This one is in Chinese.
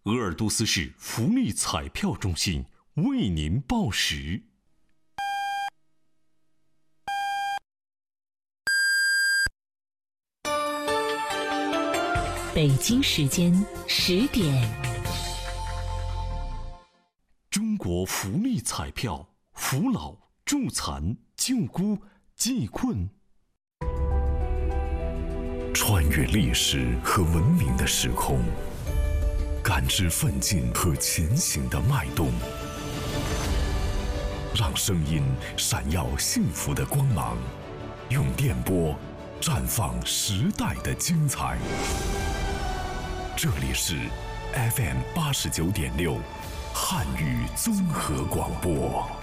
鄂尔多斯市福利彩票中心为您报时。 北京时间10点。 中国福利彩票，扶老、助残、救孤、济困。 穿越历史和文明的时空，感知奋进和前行的脉动，让声音闪耀幸福的光芒，用电波绽放时代的精彩。这里是 FM89.6汉语综合广播。